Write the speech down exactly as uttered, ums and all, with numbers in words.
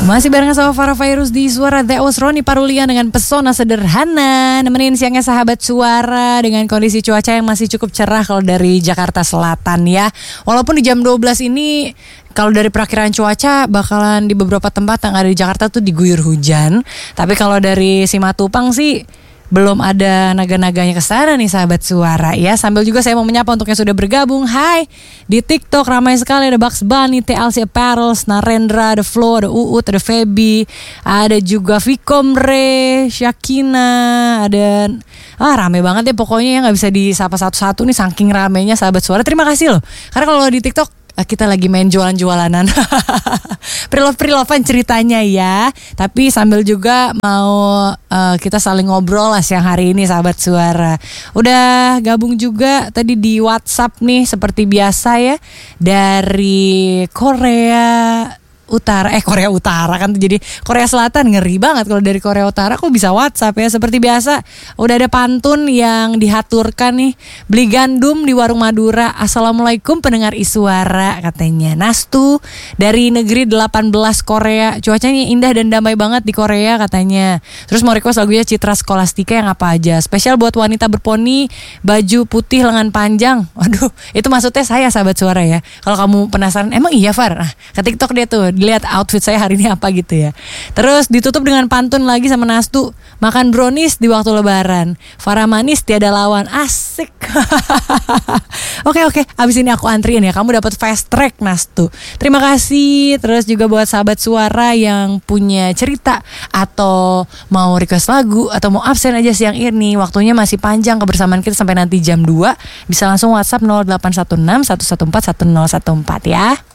Masih barengan sama Farah Fairuz di Suara. That was Roni Parulian dengan pesona sederhana. Nemenin siangnya sahabat Suara dengan kondisi cuaca yang masih cukup cerah kalau dari Jakarta Selatan ya. Walaupun di jam dua belas ini kalau dari perakiraan cuaca bakalan di beberapa tempat yang ada di Jakarta tuh diguyur hujan. Tapi kalau dari Simatupang sih belum ada naga-naganya ke sana nih sahabat Suara ya. Sambil juga saya mau menyapa untuk yang sudah bergabung. Hai, di TikTok ramai sekali ada Bugs Bunny, T L C Apparels, Narendra, ada Flo, ada Uut, ada Feby, ada juga Vikomre, Syakina, ada ah rame banget ya pokoknya ya, nggak bisa disapa satu-satu nih saking ramenya sahabat Suara. Terima kasih loh. Karena kalau di TikTok kita lagi main jualan-jualanan Pre-love-pre-lovean ceritanya ya. Tapi sambil juga mau uh, kita saling ngobrol lah siang hari ini sahabat Suara. Udah gabung juga tadi di WhatsApp nih seperti biasa ya, dari Korea Utara, eh Korea Utara kan jadi Korea Selatan, ngeri banget kalau dari Korea Utara kok bisa WhatsApp ya. Seperti biasa udah ada pantun yang dihaturkan nih. Beli gandum di warung Madura. Assalamualaikum pendengar Isuara, katanya Nastu dari negeri delapan belas Korea. Cuacanya indah dan damai banget di Korea katanya. Terus mau request lagunya Citra Skolastika yang apa aja. Spesial buat wanita berponi, baju putih lengan panjang. Waduh, itu maksudnya saya sahabat Suara ya. Kalau kamu penasaran, emang iya Far? Nah, ke TikTok dia tuh lihat outfit saya hari ini apa gitu ya. Terus ditutup dengan pantun lagi sama Nastu. Makan brownies di waktu lebaran. Farah manis tiada lawan. Asik. Oke oke, abis ini aku antriin ya. Kamu dapat fast track Nastu. Terima kasih. Terus juga buat sahabat Suara yang punya cerita atau mau request lagu atau mau absen aja siang ini, waktunya masih panjang kebersamaan kita sampai nanti jam dua. Bisa langsung WhatsApp nol delapan satu enam satu satu empat satu nol satu empat ya.